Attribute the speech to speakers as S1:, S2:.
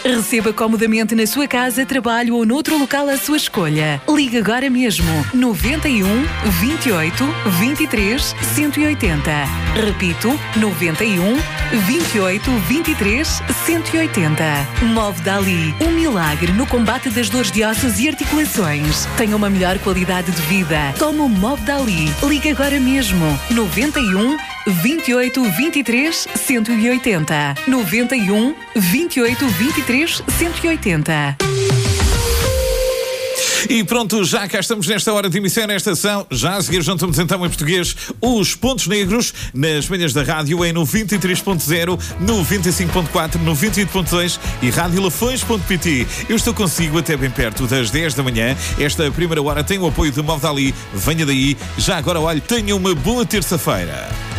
S1: Receba comodamente na sua casa, trabalho ou noutro local à sua escolha. Ligue agora mesmo. 91 28 23 180. Repito, 91 28 23 180. Movdali, um milagre no combate das dores de ossos e articulações. Tenha uma melhor qualidade de vida. Tome o Movdali. Ligue agora mesmo. 91 28 23 180. 91 28 23 180.
S2: E pronto, já cá estamos nesta hora de emissão, nesta ação. Já a seguir juntamos então em português os pontos negros nas manhãs da rádio em 93.0, 95.4, 98.2 e radiolafões.pt. Eu estou consigo até bem perto das 10 da manhã. Esta primeira hora tem o apoio de Movdali. Venha daí. Já agora, olhe, tenha uma boa terça-feira.